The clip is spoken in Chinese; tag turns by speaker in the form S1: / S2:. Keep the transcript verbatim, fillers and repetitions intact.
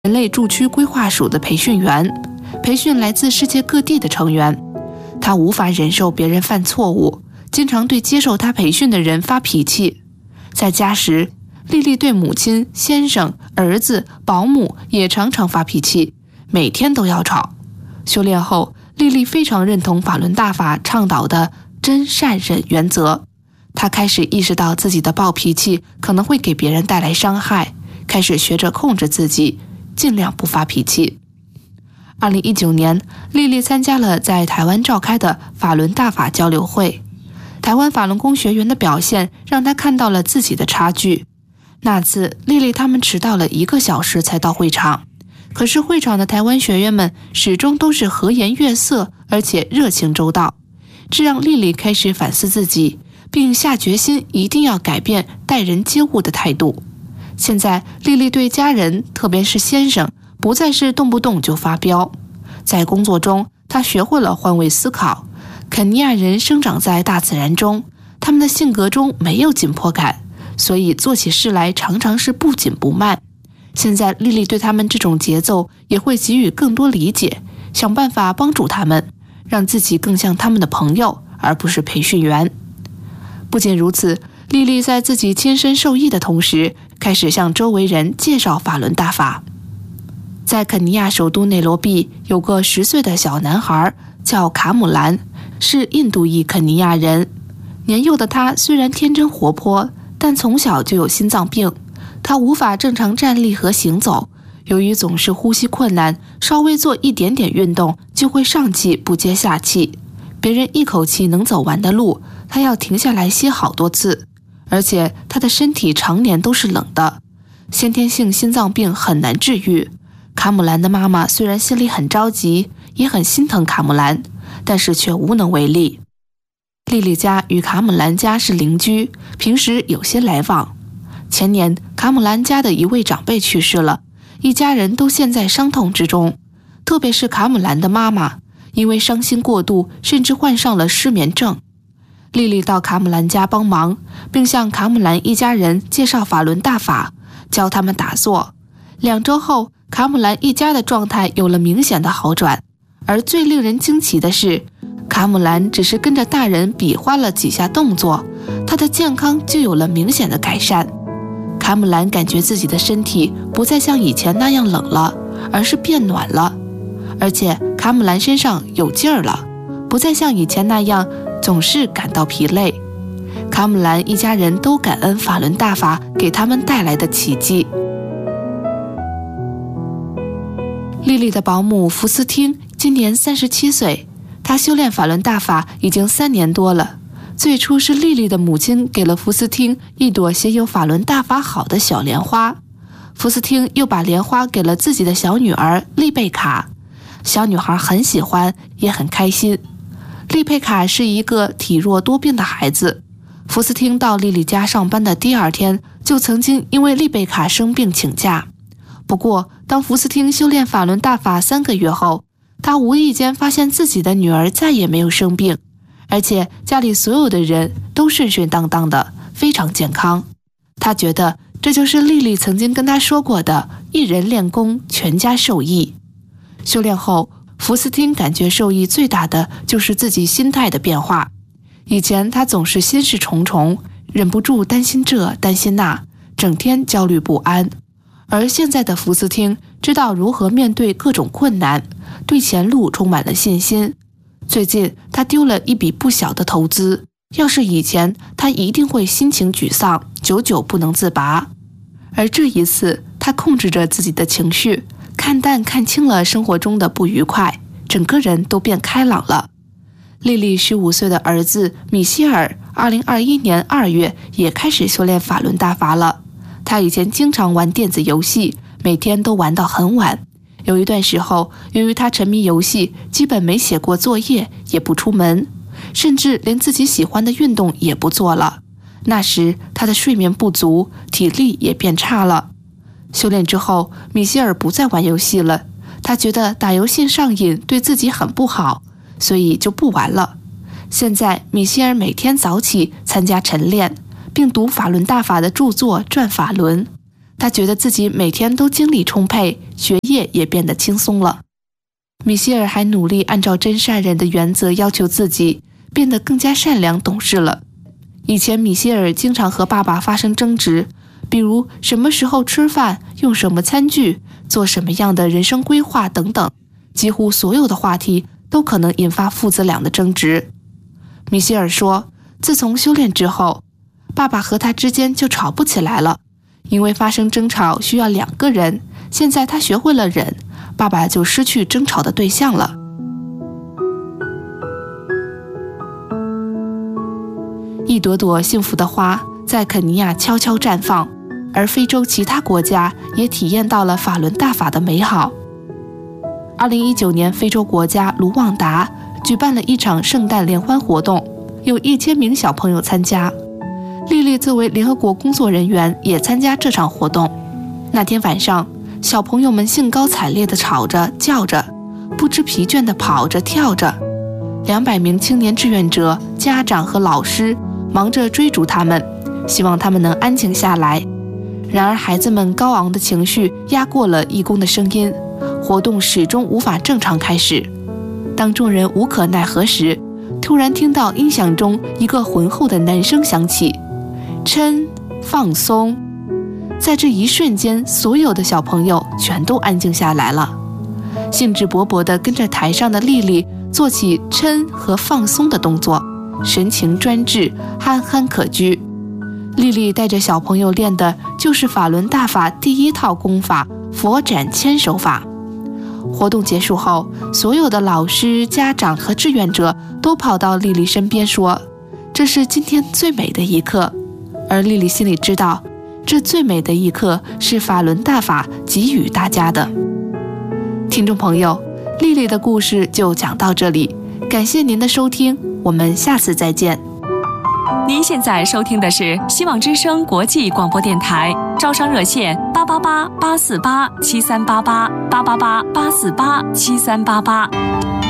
S1: 人类驻区规划署的培训员，培训来自世界各地的成员。他无法忍受别人犯错误，经常对接受他培训的人发脾气。在家时，莉莉对母亲、先生、儿子、保姆也常常发脾气，每天都要吵。修炼后，莉莉非常认同法轮大法倡导的真善忍原则。她开始意识到自己的暴脾气可能会给别人带来伤害，开始学着控制自己，尽量不发脾气。二零一九年，莉莉参加了在台湾召开的法轮大法交流会。台湾法轮功学员的表现让她看到了自己的差距。那次，莉莉他们迟到了一个小时才到会场，可是会场的台湾学员们始终都是和颜悦色，而且热情周到，这让莉莉开始反思自己，并下决心一定要改变待人接物的态度。现在，莉莉对家人，特别是先生，不再是动不动就发飙。在工作中，她学会了换位思考。肯尼亚人生长在大自然中，他们的性格中没有紧迫感，所以做起事来常常是不紧不慢。现在，莉莉对他们这种节奏也会给予更多理解，想办法帮助他们，让自己更像他们的朋友，而不是培训员。不仅如此，莉莉在自己亲身受益的同时，开始向周围人介绍法轮大法。在肯尼亚首都内罗毕，有个十岁的小男孩叫卡姆兰，是印度裔肯尼亚人。年幼的他虽然天真活泼，但从小就有心脏病，他无法正常站立和行走。由于总是呼吸困难，稍微做一点点运动就会上气不接下气。别人一口气能走完的路，他要停下来歇好多次。而且他的身体常年都是冷的，先天性心脏病很难治愈。卡姆兰的妈妈虽然心里很着急，也很心疼卡姆兰，但是却无能为力。莉莉家与卡姆兰家是邻居，平时有些来往。前年，卡姆兰家的一位长辈去世了，一家人都陷在伤痛之中。特别是卡姆兰的妈妈，因为伤心过度，甚至患上了失眠症。莉莉到卡姆兰家帮忙，并向卡姆兰一家人介绍法轮大法，教他们打坐。两周后，卡姆兰一家的状态有了明显的好转。而最令人惊奇的是，卡姆兰只是跟着大人比划了几下动作，他的健康就有了明显的改善。卡姆兰感觉自己的身体不再像以前那样冷了，而是变暖了。而且卡姆兰身上有劲儿了，不再像以前那样总是感到疲累。卡姆兰一家人都感恩法轮大法给他们带来的奇迹。莉莉的保姆福斯汀今年三十七岁，她修炼法轮大法已经三年多了。最初是莉莉的母亲给了福斯汀一朵写有法轮大法好的小莲花，福斯汀又把莲花给了自己的小女儿丽贝卡，小女孩很喜欢，也很开心。丽佩卡是一个体弱多病的孩子，福斯汀到莉莉家上班的第二天，就曾经因为丽贝卡生病请假。不过，当福斯汀修炼法轮大法三个月后，他无意间发现自己的女儿再也没有生病，而且家里所有的人都顺顺当当的，非常健康。他觉得这就是莉莉曾经跟他说过的一人练功，全家受益。修炼后，福斯汀感觉受益最大的就是自己心态的变化。以前他总是心事重重，忍不住担心这担心那，整天焦虑不安。而现在的福斯汀知道如何面对各种困难，对前路充满了信心。最近他丢了一笔不小的投资，要是以前他一定会心情沮丧，久久不能自拔。而这一次他控制着自己的情绪，看淡看清了生活中的不愉快，整个人都变开朗了。莉莉十五岁的儿子米歇尔二零二一年二月也开始修炼法轮大法了。他以前经常玩电子游戏，每天都玩到很晚。有一段时候，由于他沉迷游戏，基本没写过作业，也不出门，甚至连自己喜欢的运动也不做了。那时他的睡眠不足，体力也变差了。修炼之后，米歇尔不再玩游戏了，他觉得打游戏上瘾对自己很不好，所以就不玩了。现在米歇尔每天早起参加晨练，并读法轮大法的著作《转法轮》。 他觉得自己每天都精力充沛，学业也变得轻松了。米歇尔还努力按照真善人的原则要求自己，变得更加善良懂事了。以前米歇尔经常和爸爸发生争执，比如什么时候吃饭、用什么餐具、做什么样的人生规划等等，几乎所有的话题都可能引发父子俩的争执。米歇尔说，自从修炼之后，爸爸和他之间就吵不起来了，因为发生争吵需要两个人，现在他学会了忍，爸爸就失去争吵的对象了。一朵朵幸福的花在肯尼亚悄悄绽放，而非洲其他国家也体验到了法轮大法的美好。二零一九年，非洲国家卢旺达举办了一场圣诞联欢活动，有一千名小朋友参加。丽丽作为联合国工作人员也参加这场活动。那天晚上，小朋友们兴高采烈地吵着叫着，不知疲倦地跑着跳着。两百名青年志愿者、家长和老师忙着追逐他们，希望他们能安静下来。然而孩子们高昂的情绪压过了义工的声音，活动始终无法正常开始。当众人无可奈何时，突然听到音响中一个浑厚的男声响起，嗔，放松。在这一瞬间，所有的小朋友全都安静下来了，兴致勃勃地跟着台上的丽丽做起嗔和放松的动作，神情专制，憨憨可掬。丽丽带着小朋友练的就是法轮大法第一套功法佛展千手法。活动结束后，所有的老师、家长和志愿者都跑到丽丽身边说，这是今天最美的一刻。而丽丽心里知道，这最美的一刻是法轮大法给予大家的。听众朋友，丽丽的故事就讲到这里，感谢您的收听，我们下次再见。
S2: 您现在收听的是希望之声国际广播电台，招商热线八八八八四八七三八八八八八八四八七三八八。